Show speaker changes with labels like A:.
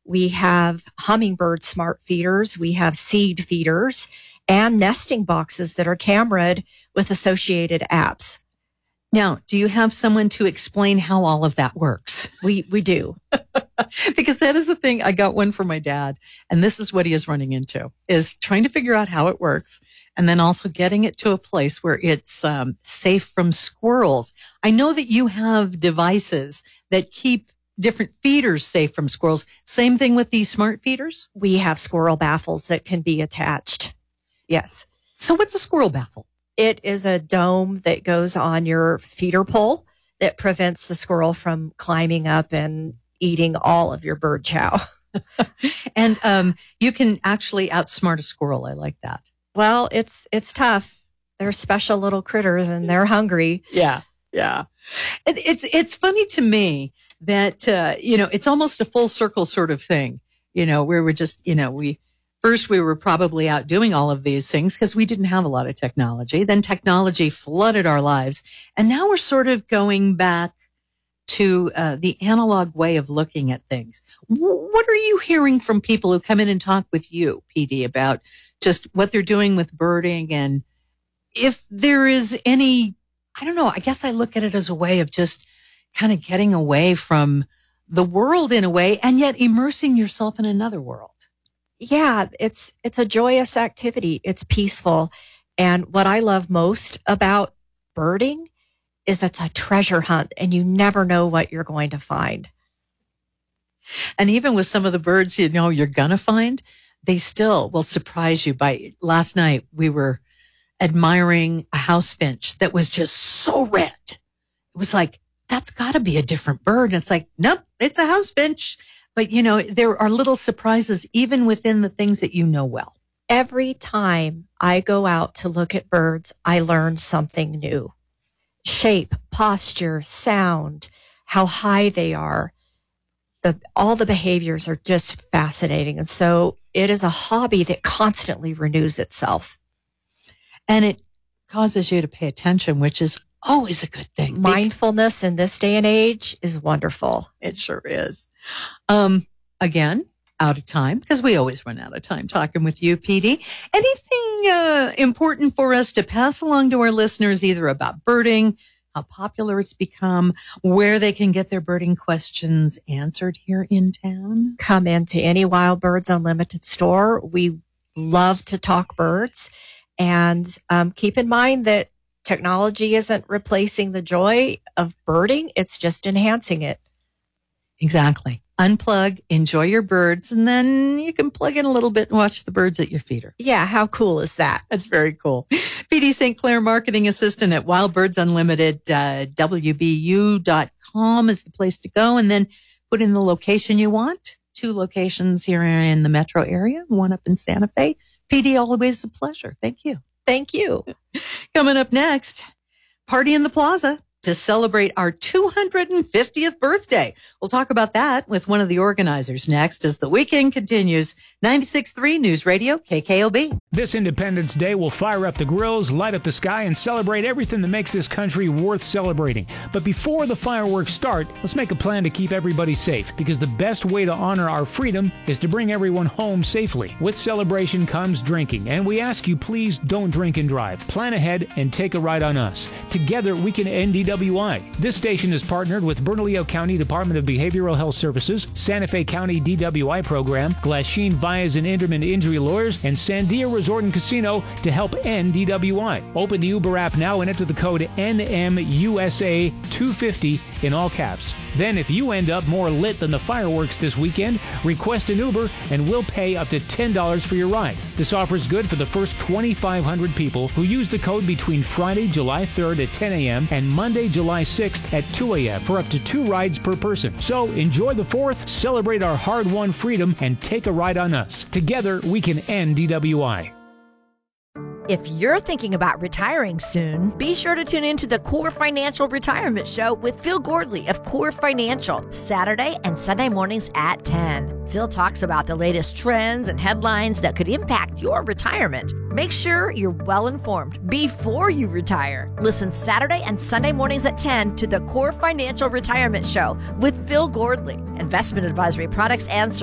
A: We have hummingbird smart feeders. We have seed feeders and nesting boxes that are cameraed with associated apps.
B: Now, do you have someone to explain how all of that works?
A: We do.
B: Because that is the thing. I got one for my dad, and this is what he is running into, is trying to figure out how it works, and then also getting it to a place where it's safe from squirrels. I know that you have devices that keep different feeders safe from squirrels. Same thing with these smart feeders?
A: We have squirrel baffles that can be attached. Yes.
B: So what's a squirrel baffle?
A: It is a dome that goes on your feeder pole that prevents the squirrel from climbing up and eating all of your bird chow.
B: And you can actually outsmart a squirrel. I like that.
A: Well, it's tough. They're special little critters and they're hungry.
B: Yeah. It's funny to me that, it's almost a full circle sort of thing, where we're just, we were probably out doing all of these things because we didn't have a lot of technology. Then technology flooded our lives. And now we're sort of going back to the analog way of looking at things. What are you hearing from people who come in and talk with you, PD, about just what they're doing with birding? And if there is any, I don't know, I guess I look at it as a way of just kind of getting away from the world in a way and yet immersing yourself in another world.
A: Yeah, it's a joyous activity. It's peaceful. And what I love most about birding is it's a treasure hunt and you never know what you're going to find.
B: And even with some of the birds, you're going to find, they still will surprise you. Last night, we were admiring a house finch that was just so red. It was like, that's got to be a different bird. And it's like, nope, it's a house finch. But, there are little surprises even within the things that you know well.
A: Every time I go out to look at birds, I learn something new. Shape, posture, sound, how high they are. All the behaviors are just fascinating. And so it is a hobby that constantly renews itself.
B: And it causes you to pay attention, which is always a good thing.
A: Mindfulness in this day and age is wonderful.
B: It sure is. Again, out of time, because we always run out of time talking with you, PD. Anything important for us to pass along to our listeners, either about birding, how popular it's become, where they can get their birding questions answered here in town?
A: Come into any Wild Birds Unlimited store. We love to talk birds. And keep in mind that technology isn't replacing the joy of birding. It's just enhancing it.
B: Exactly. Unplug, enjoy your birds, and then you can plug in a little bit and watch the birds at your feeder.
A: Yeah, how cool is that?
B: That's very cool. PD St. Clair, Marketing Assistant at Wild Birds Unlimited. WBU.com is the place to go, and then put in the location you want. 2 locations here in the metro area, 1 up in Santa Fe. PD, always a pleasure. Thank you.
A: Thank you.
B: Coming up next, Party in the Plaza to celebrate our 250th birthday. We'll talk about that with one of the organizers next as the weekend continues. 96.3 News Radio, KKOB.
C: This Independence Day will fire up the grills, light up the sky, and celebrate everything that makes this country worth celebrating. But before the fireworks start, let's make a plan to keep everybody safe, because the best way to honor our freedom is to bring everyone home safely. With celebration comes drinking, and we ask you please don't drink and drive. Plan ahead and take a ride on us. Together we can end DWI. This station is partnered with Bernalillo County Department of Behavioral Health Services, Santa Fe County DWI Program, Glasheen Vyas and Inderman Injury Lawyers, and Sandia Resort and Casino to help end DWI. Open the Uber app now and enter the code NMUSA250 in all caps. Then if you end up more lit than the fireworks this weekend, request an Uber and we'll pay up to $10 for your ride. This offer is good for the first 2,500 people who use the code between Friday, July 3rd at 10 a.m. and Monday, July 6th at 2 a.m. for up to 2 rides per person. So enjoy the 4th, celebrate our hard-won freedom, and take a ride on us. Together, we can end DWI.
D: If you're thinking about retiring soon, be sure to tune into the Core Financial Retirement Show with Phil Gordley of Core Financial, Saturday and Sunday mornings at 10. Phil talks about the latest trends and headlines that could impact your retirement. Make sure you're well informed before you retire. Listen Saturday and Sunday mornings at 10 to the Core Financial Retirement Show with Phil Gordley. Investment advisory products and